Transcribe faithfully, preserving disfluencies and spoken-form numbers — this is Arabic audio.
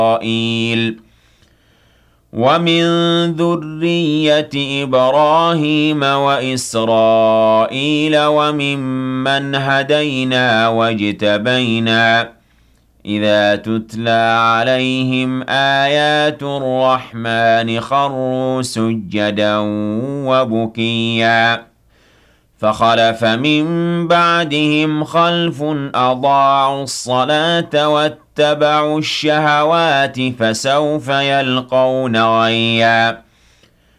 إسرائيل ومن ذرية إبراهيم وإسرائيل وممن هدينا واجتبينا إذا تتلى عليهم آيات الرحمن خروا سجدا وبكيا فخلف من بعدهم خلف أضاعوا الصلاة واتبعوا الشهوات فسوف يلقون غيا